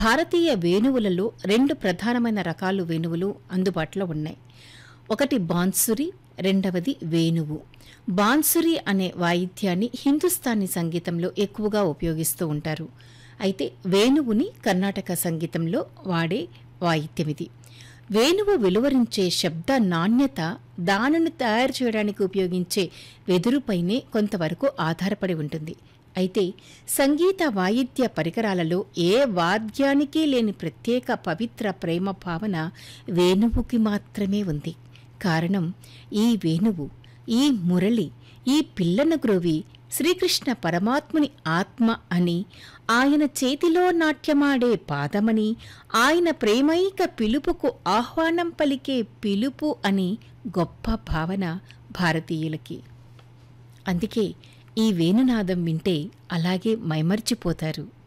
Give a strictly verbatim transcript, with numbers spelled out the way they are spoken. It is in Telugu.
భారతీయ వేణువులలో రెండు ప్రధానమైన రకాలు వేణువులు అందుబాటులో ఉన్నాయి. ఒకటి బాన్సురి, రెండవది వేణువు. బాన్సురి అనే వాయిద్యాన్ని హిందుస్థానీ సంగీతంలో ఎక్కువగా ఉపయోగిస్తూ ఉంటారు. అయితే వేణువుని కర్ణాటక సంగీతంలో వాడే వాయిద్యమిది. వేణువు వెలువరించే శబ్ద నాణ్యత దానిని తయారు చేయడానికి ఉపయోగించే వెదురుపైనే కొంతవరకు ఆధారపడి ఉంటుంది. అయితే సంగీత వాయిద్య పరికరాలలో ఏ వాద్యానికి లేని ప్రత్యేక పవిత్ర ప్రేమ భావన వేణువుకి మాత్రమే ఉంది. కారణం, ఈ వేణువు, ఈ మురళి, ఈ పిల్లన గ్రోవి శ్రీకృష్ణ పరమాత్ముని ఆత్మ అని, ఆయన చేతిలో నాట్యమాడే పాదమని, ఆయన ప్రేమైక పిలుపుకు ఆహ్వానం పలికే పిలుపు అని గొప్ప భావన భారతీయులకి. అందుకే ఈ వేణునాదం వింటే అలాగే మైమర్చిపోతారు.